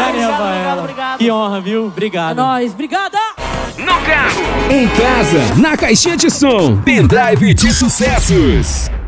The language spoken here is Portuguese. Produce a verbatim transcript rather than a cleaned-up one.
obrigado, obrigado, obrigado. Que honra, viu? Obrigado. É nóis, obrigada! No carro, em casa, na caixinha de som, pendrive de sucessos.